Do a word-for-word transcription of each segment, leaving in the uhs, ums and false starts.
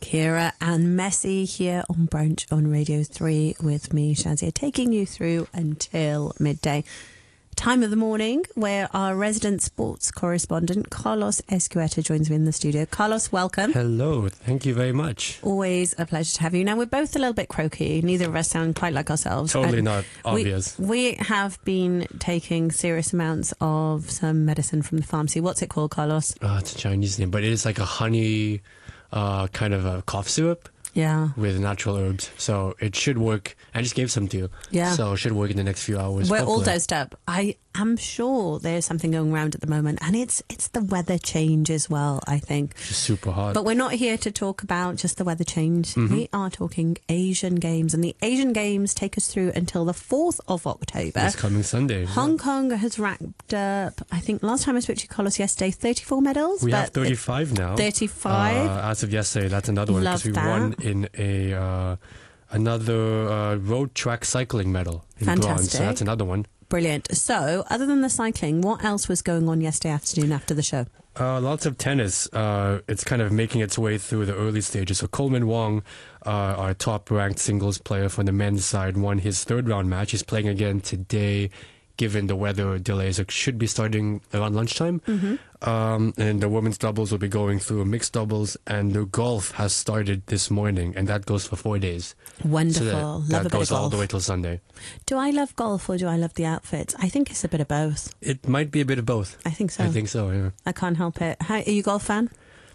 Kira and Messi here on Brunch on Radio three with me, Shazia, taking you through until midday. Time of the morning where our resident sports correspondent Carlos Escueta joins me in the studio. Carlos, welcome. Hello, thank you very much. Always a pleasure to have you. Now, we're both a little bit croaky. Neither of us sound quite like ourselves. Totally and not obvious. We, we have been taking serious amounts of some medicine from the pharmacy. What's it called, Carlos? Uh, it's a Chinese name, but it is like a honey uh, kind of a cough syrup. Yeah. With natural herbs. So it should work. I just gave some to you. Yeah. So it should work in the next few hours. We're hopefully. all dosed up. I am sure there's something going around at the moment, and it's it's the weather change as well, I think. It's super hot. But we're not here to talk about just the weather change. Mm-hmm. We are talking Asian Games, and the Asian Games take us through until the fourth of October. This coming Sunday. Hong yeah. Kong has racked up, I think last time I spoke to you, Carlos, yesterday, thirty-four medals. We but have thirty-five now. thirty-five? Uh, as of yesterday, that's another one. Love because we that. won in a uh, another uh, road track cycling medal in bronze. Fantastic. So that's another one. Brilliant. So, other than the cycling, what else was going on yesterday afternoon after the show? Uh, lots of tennis. Uh, it's kind of making its way through the early stages. So Coleman Wong, uh, our top-ranked singles player from the men's side, won his third-round match. He's playing again today, given the weather delays. It should be starting around lunchtime. Mm-hmm. Um, and the women's doubles will be going through mixed doubles. And the golf has started this morning, and that goes for four days. Wonderful. So that, love that a bit goes of all golf. the way till Sunday. Do I love golf or do I love the outfits? I think it's a bit of both. It might be a bit of both. I think so. I think so, yeah. I can't help it. How, are you a golf fan?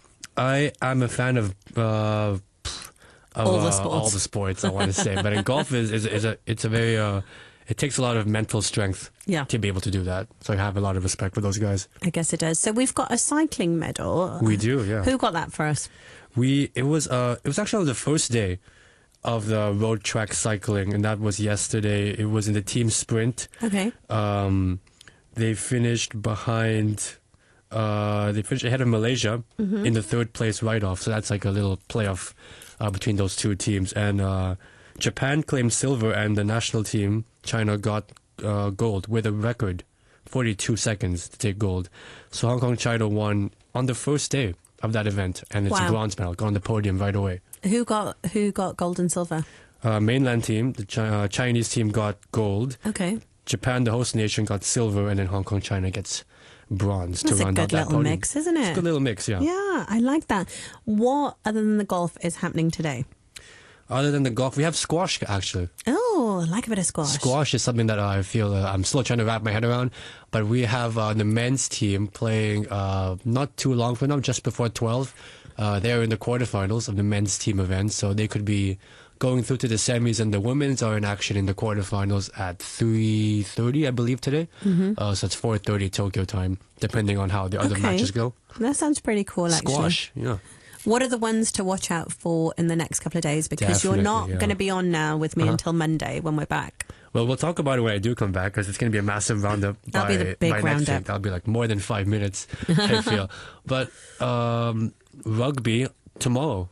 I am a fan of... Uh, Of, all the uh, sports. all the sports, I want to say, but in golf is is, is a it's a very uh, it takes a lot of mental strength Yeah. to be able to do that. So I have a lot of respect for those guys. I guess it does. So we've got a cycling medal. We do, yeah. Who got that for us? We it was uh it was actually the first day of the road track cycling, and that was yesterday. It was in the team sprint. Okay. Um, they finished behind. Uh, they finished ahead of Malaysia Mm-hmm. in the third place right off. So that's like a little playoff uh, between those two teams. And uh, Japan claimed silver, and the national team, China, got uh, gold with a record forty-two seconds to take gold. So Hong Kong, China won on the first day of that event, and it's Wow. a bronze medal, got on the podium right away. Who got who got gold and silver? Uh, mainland team, the Chi- uh, Chinese team got gold. Okay. Japan, the host nation, got silver, and then Hong Kong, China gets bronze That's to a round good out that little podium. mix, isn't It's a it? good little mix, yeah. Yeah, I like that. What, other than the golf, is happening today? Other than the golf, we have squash, actually. Oh, I like a bit of squash. Squash is something that I feel uh, I'm still trying to wrap my head around. But we have uh, the men's team playing uh, not too long from now, just before twelve. Uh, they're in the quarterfinals of the men's team event, so they could be going through to the semis. And the women's are in action in the quarterfinals at three thirty, I believe, today. Mm-hmm. Uh, so it's four thirty Tokyo time, depending on how the other Okay. matches go. That sounds pretty cool, actually. Squash, yeah. What are the ones to watch out for in the next couple of days? Because you're Definitely, not yeah. going to be on now with me Uh-huh. until Monday when we're back. Well, we'll talk about it when I do come back, because it's going to be a massive roundup. That'll by, be the big by next roundup. week. That'll be like more than five minutes, I feel. But um, rugby tomorrow.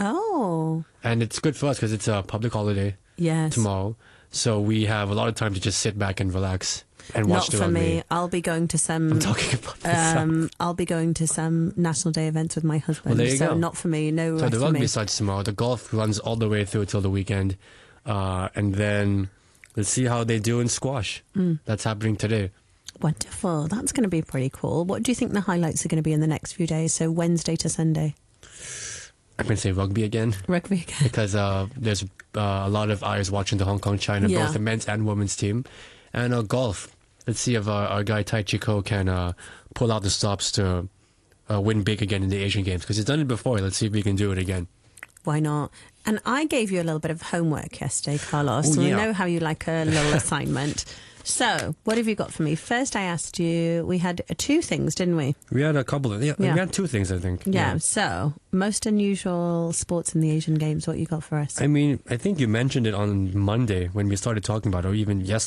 Oh, And it's good for us because it's a public holiday yes. tomorrow. So we have a lot of time to just sit back and relax and watch Not the for rugby. me. I'll be going to some. I'm talking about myself. Um, I'll be going to some National Day events with my husband. Well, there you so go. not for me. No, So rest the for rugby me. starts tomorrow. The golf runs all the way through till the weekend. Uh, and then let's see how they do in squash. Mm. That's happening today. Wonderful. That's going to be pretty cool. What do you think the highlights are going to be in the next few days? So Wednesday to Sunday. I'm going to say rugby again. Rugby again. Because uh, there's uh, a lot of eyes watching the Hong Kong, China, Yeah. both the men's and women's team. And uh, golf. Let's see if our, our guy Tai Chi Ko can uh, pull out the stops to uh, win big again in the Asian Games. Because he's done it before. Let's see if he can do it again. Why not? And I gave you a little bit of homework yesterday, Carlos. Oh, We yeah. know how you like a little assignment. So, what have you got for me? First, I asked you, we had two things, didn't we? We had a couple of... Yeah, Yeah. we had two things, I think. Yeah. So, most unusual sports in the Asian Games, what you got for us? I mean, I think you mentioned it on Monday when we started talking about it, or even yesterday.